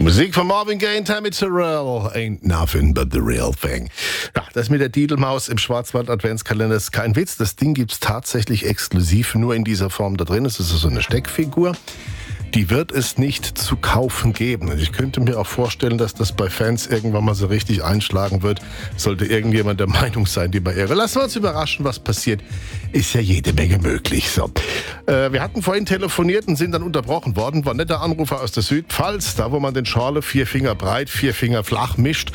Musik von Marvin Gaye, Tammy Terrell, Ain't Nothing But The Real Thing. Ja, das mit der Didelmaus im Schwarzwald-Adventskalender ist kein Witz. Das Ding gibt's tatsächlich exklusiv nur in dieser Form da drin. Es ist so eine Steckfigur. Die wird es nicht zu kaufen geben. Und ich könnte mir auch vorstellen, dass das bei Fans irgendwann mal so richtig einschlagen wird. Sollte irgendjemand der Meinung sein, die bei Ehre. Lassen wir uns überraschen, was passiert. Ist ja jede Menge möglich. So. Wir hatten vorhin telefoniert und sind dann unterbrochen worden. War ein netter Anrufer aus der Südpfalz, da wo man den Schorle 4 Finger breit, 4 Finger flach mischt